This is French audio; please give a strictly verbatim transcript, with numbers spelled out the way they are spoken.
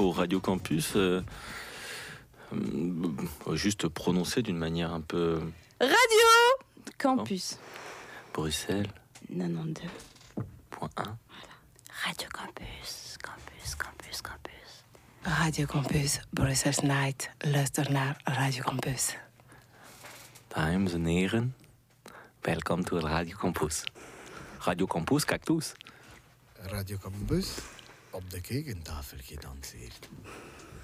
pour Radio Campus, euh, euh, juste prononcer d'une manière un peu... Radio Campus. Bruxelles. quatre-vingt-douze Point un. Voilà. Radio Campus, Campus, Campus, Campus. Radio Campus, Brussels Night. Luister naar Radio Campus. Dames en heren, welkom to Radio Campus. Radio Campus, cactus. Radio Campus, op de kekentafel gedanseerd.